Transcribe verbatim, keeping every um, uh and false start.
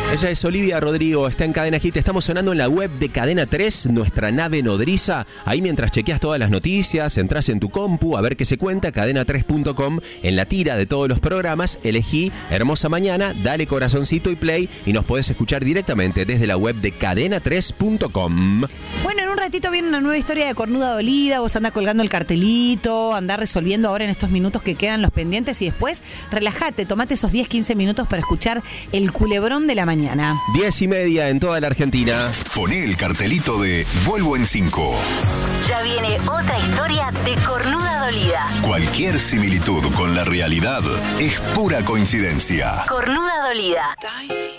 Ella es Olivia Rodrigo, está en Cadena Hit. Estamos sonando en la web de Cadena tres, nuestra nave nodriza. Ahí mientras chequeas todas las noticias, entras en tu compu a ver qué se cuenta, cadena tres punto com. En la tira de todos los programas, elegí Hermosa Mañana, dale corazoncito y play y nos podés escuchar directamente desde la web de cadena tres punto com. Bueno, en un ratito viene una nueva historia de Cornuda Dolida. Vos andás colgando el cartelito, andás resolviendo ahora en estos minutos que quedan los pendientes y después relájate, tomate esos diez, quince minutos para escuchar el culebrón de la mañana. Diez y media en toda la Argentina. Poné el cartelito de Vuelvo en cinco. Ya viene otra historia de Cornuda Dolida. Cualquier similitud con la realidad es pura coincidencia. Cornuda Dolida.